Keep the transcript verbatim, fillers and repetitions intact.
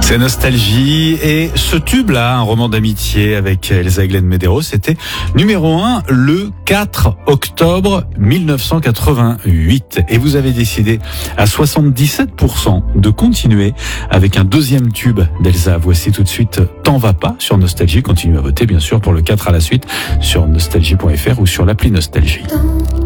C'est Nostalgie, et ce tube-là, un roman d'amitié avec Elsa Eglen Medeiros, c'était numéro un le quatre octobre mille neuf cent quatre-vingt-huit. Et vous avez décidé à soixante-dix-sept pour cent de continuer avec un deuxième tube d'Elsa. Voici tout de suite T'en vas pas sur Nostalgie. Continuez à voter bien sûr pour le quatre à la suite sur nostalgie point f r ou sur l'appli Nostalgie.